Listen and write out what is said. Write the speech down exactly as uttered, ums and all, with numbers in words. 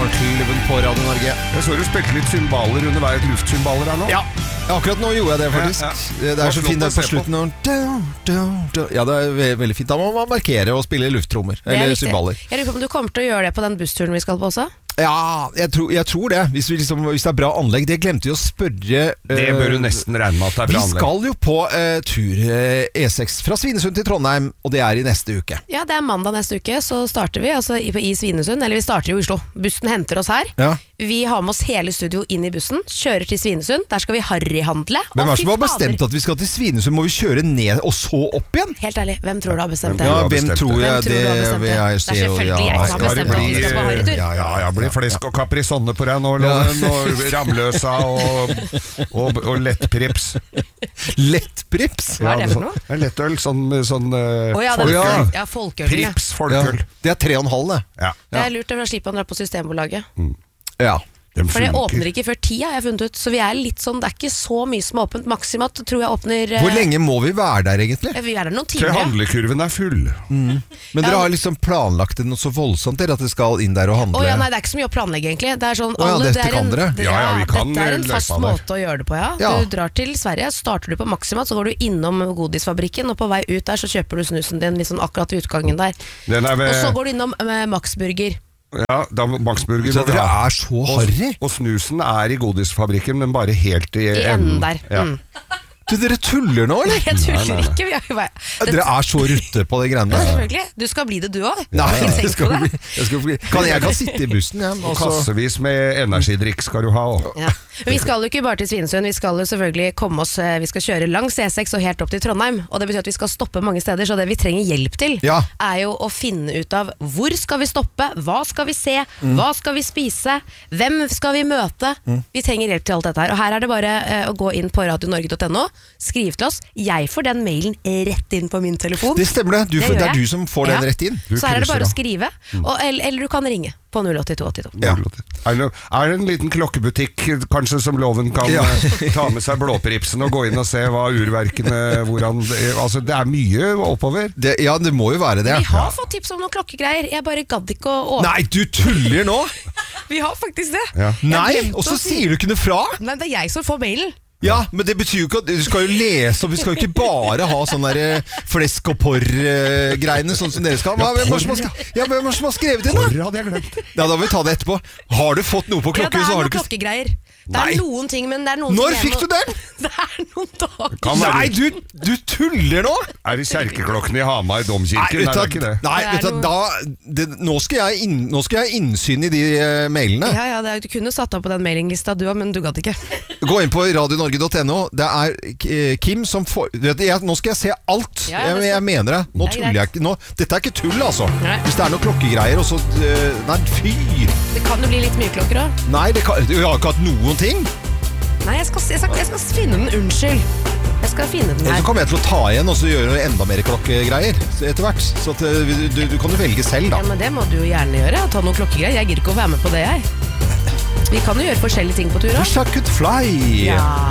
Morgenklubben på Radio Norge. Jeg så du spilte litt cymbaler under hver luftsymbaler her nå. Ja, akkurat nå gjorde jeg det faktisk. Ja, ja. Det er så fint der på slutten. Og ja, det er ve- veldig fint. Da må man markere og spille lufttrommer. Det er Eller viktig. cymbaler. Jeg lurer på om du kommer til å gjøre det på den bussturen vi skal på også? Ja, jeg tror, jeg tror det. Hvis, vi liksom, hvis det er bra anlegg. Det glemte vi å spørre. Det eh, bør du nesten regne med at det er Vi bra anlegg. skal jo på eh, tur eh, E seks fra Svinesund til Trondheim, og det er i neste uke. Ja, det er mandag neste uke, så starter vi altså i, i Svinesund. Eller vi starter jo i Oslo. Bussen henter oss her. Ja. Vi har med oss hele studio inn i bussen, kjører til Svinesund. Der skal vi harryhandle. Hvem er det som har Å, fy bestemt fader. at vi skal til Svinesund? Må vi kjøre ned og så opp igjen? Helt ærlig, hvem tror du har bestemt det? Ja, har hvem bestemt tror det? jeg Hvem tror det du har bestemt vil det? jeg Det er se? og selvfølgelig ja, jeg som har skal bestemt det at vi bli- skal på harrytur. Ja, ja, ja, blir flesk og kaprisonne på deg nå, Loven, og Ramløsa og, og, og lettprips. Lettprips? Hva er det for noe? Det er lettøl, sånn, sånn uh, Å ja, det er folkeøl. ja, folkeøl. Ja. Prips, Ja, folkeøl. det er tre og en halv, det. Ja. Det er lurt å slippe å dra på Systembolaget. Ja. Den For det funker. åpner ikke før ti, har jeg funnet ut. Så vi er litt sånn, det er ikke så mye som er åpent. Maksimat tror jeg åpner eh, Hvor lenge må vi være der egentlig? Vi er der noen Til timer, ja. handlekurven er full. Men dere har liksom planlagt det noe så voldsomt dere, at dere skal inn der og handle. Å ja, nei, det er ikke så mye å planlegge egentlig. Det er sånn, Å ja, alle, dette det er kan en, dere. det- Ja, ja, vi kan dette er en løpe fast av der. måte å gjøre det på, ja. Ja. Du drar til Sverige, starter du på Maximat, så går du innom godisfabrikken, og på vei ut der så kjøper du snusen din liksom akkurat ved utgangen der. Den er ved, Og så går du innom eh, Max Burger. ja, da Max Burger Så må vi dere ha. er så harry? Og, og snusen er i godisfabrikken, men bare helt i, I enden der. Ja. Mm. Du, dere tuller nå, eller? Jeg tuller Nei, nei, nei. ikke. Vi har jo bare... Dere er så rutte på de greiene Ja, der. selvfølgelig. Du skal bli det du òg. Nei, Tenk jeg skal på bli, det. jeg skal bli kan, Jeg kan sitte i bussen, jeg. Og og så- kassevis med energidrikk skal du ha også. Ja. Men vi skal jo ikke bare til Svinesund, vi skal jo selvfølgelig komme oss eh, Vi skal kjøre langs E seks og helt opp til Trondheim. Og det betyr at vi skal stoppe mange steder, så det vi trenger hjelp til, Ja. er jo å finne ut av hvor skal vi stoppe, hva skal vi se, Mm. hva skal vi spise, hvem skal vi møte. Vi trenger hjelp til alt dette her. Og her er det bare eh, å gå inn på radio norge punktum no, skriv til oss. Jeg får den mailen rett inn på min telefon. Det stemmer det. Du, Det får- gjør det er jeg. du som får Ja. den rett inn. Du Så her er det krysser bare å av. skrive, og, eller, eller du kan ringe på null åtte to åtte to. Ja. Er, det, er det en liten klokkebutikk kanskje som Loven kan Ja. eh, ta med seg blåpripsen og gå inn og se hva urverkene hvordan, det- altså det er mye oppover. Det, ja, det må jo være det. Vi har fått tips om noen klokkegreier. Jeg bare gadd ikke å åpne. Nei, du tuller nå! Vi har faktisk det. Ja. Jeg Nei, glemte og så å si- sier du ikke noe fra! Nei, det er jeg som får mailen. Ja, men det betyr jo ikke at du skal jo lese, og vi skal jo ikke bare ha sånne der eh, flesk og porr-greiene, sånn som dere skal. Hva, hvem er det som har sk- ja, hvem er det som har skrevet inn, da? Porr hadde jeg glemt. Ja, da må vi ta det etterpå. Har du fått noe på Ja, klokken, det så er har noen du ikke klokkegreier. Det er Nei. noen ting, men det er noen Når ting jeg fikk må- du den? Det er noen dager. Kan være- Nei, du, du tuller nå! Er det kjerkeklokkene i Hamar Nei, domkirke? Nei, vet det du, er ikke det. nei, Det er vet du, noe- da det, nå, skal jeg inn, nå skal jeg ha innsyn i de eh, mailene. Ja, ja, det er, du kunne satt opp på den mailinglista du òg, men du gadd ikke. Gå inn på radio norge punktum no. Det er eh, Kim som får vet du, jeg, Nå skal jeg se alt. Ja, ja, jeg, det jeg mener det. Nå Det er tuller jeg greit. ikke. Nå, dette er ikke tull, altså. Nei. Hvis det er noen klokkegreier, og så eh, Nei, fy! Det kan jo bli litt mye klokker òg. Nei, det kan, jeg har ikke hatt noen ting. Nei, jeg skal, jeg, skal, jeg skal finne den. Unnskyld. Jeg skal finne den Ellers så her. kommer jeg til å ta igjen og så gjøre enda mer klokkegreier etter hvert. Så at, eh, du, du, du kan jo velge selv, Ja, da. men det må du jo gjerne gjøre. Ta noen klokkegreier. Jeg gidder ikke å være med på det, jeg. Vi kan jo gjøre forskjellige ting på tur òg. Wish I could fly. Ja.